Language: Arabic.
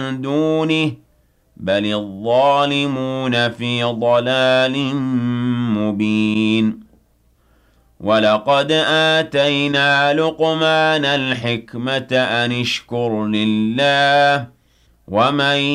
دونه بل الظالمون في ضلال مبين ولقد آتينا لقمان الحكمة أن اشكر لله ومن